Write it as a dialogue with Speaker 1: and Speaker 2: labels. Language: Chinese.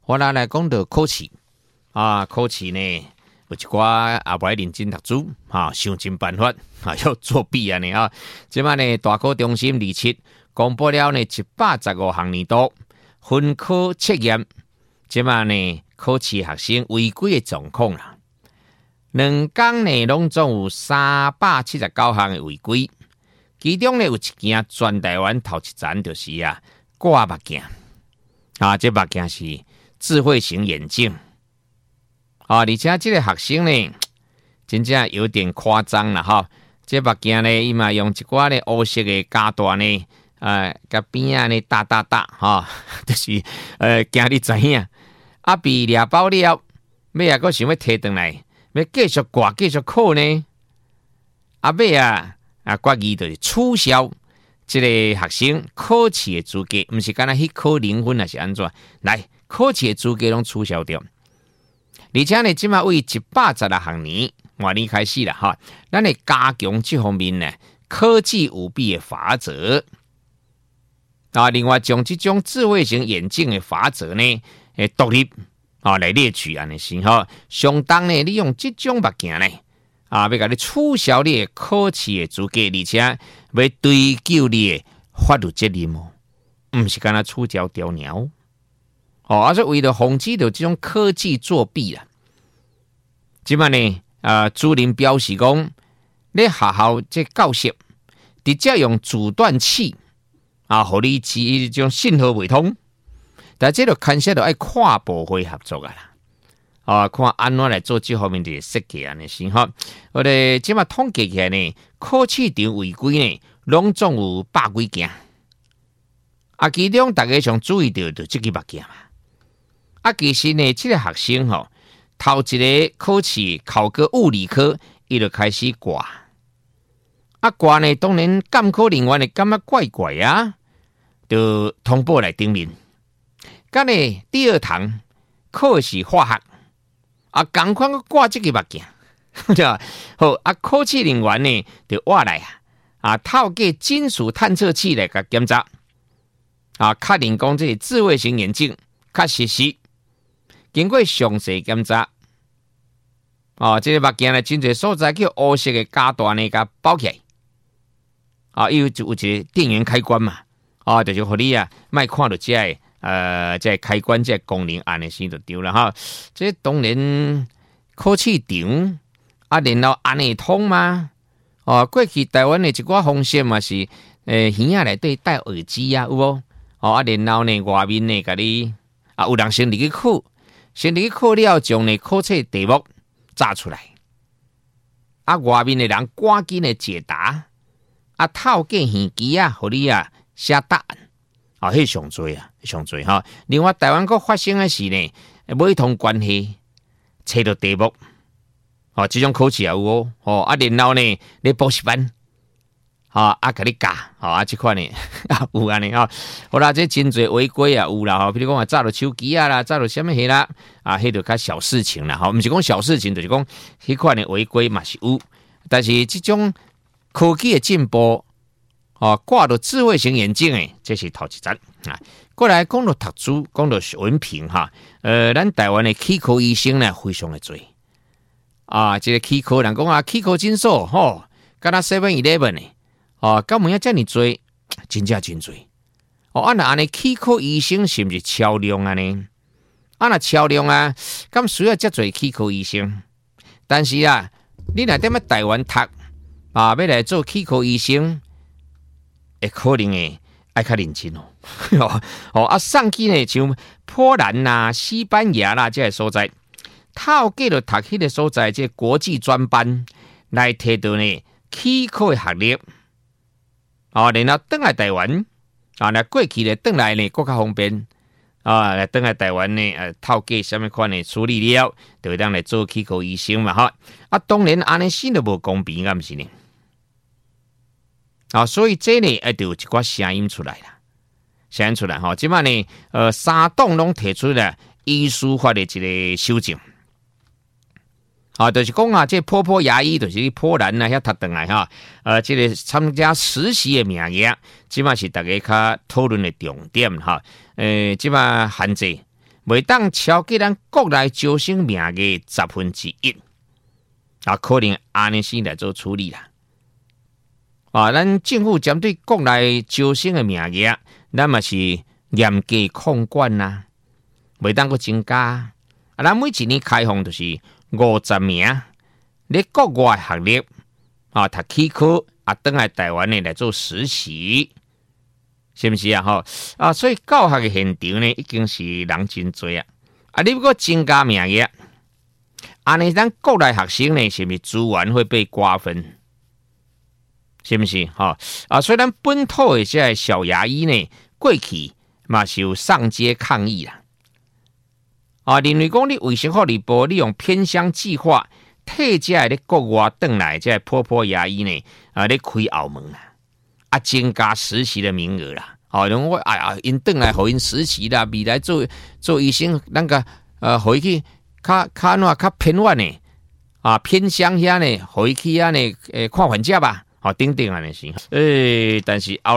Speaker 1: 我来讲到考试啊，考试呢有一寡也不爱认真读书想尽办法要作弊安尼啊。即摆呢，大考中心27公布了呢115项年度分科测验，即摆呢考试学生违规的状况啦。2天内拢总有379项的违规，其中呢有一件全台湾头一层就是挂目镜这目镜是智慧型眼镜而且这个学生呢真正有点夸张啦这目镜呢伊嘛用一寡呢乌色的夹段呢甲边啊呢大就是惊你知影被抓包了尾还佫想要摕回来，要继续挂继续考呢尾决议就是取消这个学生考试的资格，不是干那去考0分还是安怎？来，考试的资格拢取消掉。而且呢，即马为116学年换年开始啦咱会加强这方面呢科技舞弊的法则另外将这种智慧型眼镜的法则呢独立来列举安尼是相当呢，你用这种目镜呢要甲你取消你的考试的资格，而且要追究你的法律责任不是干那取消掉鸟所以为了防止到这种科技作弊啦，即摆呢主任表示讲，你学校这教室直接用阻断器互你这种信号未通，但这就牵涉到跨部会合作啦看安怎来做这方面的设计安尼是我哋即马统计起来呢，考试场违规呢，拢总有100几件其中大家上注意到就这个目镜其实呢，这个学生头一个考试考个物理科，伊就开始挂挂呢，当然监考人员会感觉怪怪就通报来顶面。今呢第二堂考的是化学同款挂这个目镜好考试人员呢就挖来透过金属探测器来甲检查确认讲这个智慧型眼镜确实是经过详细检查这个目镜呢真侪所在叫乌色的夹段呢甲包起来有一个电源开关嘛就是互你莫看到这这开关这功能安尼先就对了这当然考试场然后安尼通吗过去台湾的一寡方式嘛是耳仔内底戴耳机有无然后呢外面呢甲你有人先入去考，先入去考了将呢考测题目炸出来外面的人赶紧的解答透过耳机互你写答案迄上侪上侪另外台湾佫发生的是呢每通关系找到题目这种考试也有然后呢你补习班甲你教这款呢有安尼好啦，这真侪违规有啦比如讲炸到手机啦，炸到什么啦迄就较小事情啦不是讲小事情，就是讲迄款的违规嘛是有，但是这种科技的进步挂到智慧型眼镜这是头一层过来讲到读书，讲到文凭咱台湾的起考医生呢非常的多这个起考人讲起考诊所敢若 7-11 呢敢有这么多，真正真多那安尼起考医生是不是超量呢？若超量敢需要这么多起考医生？但是你若踮台湾读要来做起考医生可能要较认真上去呢像波兰啦、西班牙啦这些所在，透过了读迄个所在这国际专班来摕到呢起考的学历然后转来台湾那过去呢转来呢更较方便来转来台湾呢透过什么款的处理了，就会当来做起考医生嘛当然安尼先就无公平不是呢所以这呢就有一寡声音出来了，声音出来即摆呢三党拢提出了医师法的一个修正就是讲这波波牙医就是波兰遐读回来这个参加实习的名额即摆是大家较讨论的重点即摆限制袂当超过咱国内招生名额1/10，啊，可能安尼先来做处理啦。啊，咱政府针对国内招生的名额，咱嘛是严格控管啦，袂当阁增加。啊，咱每一年开放就是50名，咧国外学历啊，读期科啊，倒来台湾呢来做实习。是不是啊？吼啊，所以教学的现场呢，已经是人真多啊！啊，你如果增加名额，安尼咱国内学生呢，是不是资源会被瓜分？是不是？哈啊，所以咱本土的这小牙医呢，过去嘛是有上街抗议啦。啊，认为讲你卫生福利部利用偏乡计划，替这咧国外转来这婆婆牙医呢，啊，咧开后门啦。啊，增加实习的名额啦，好，因为哎呀，因转来互因实习啦，未来做医生，咱个互伊去较偏远呢，啊，偏乡遐呢，互伊去啊呢，看患者吧，好，等等安尼是，但是后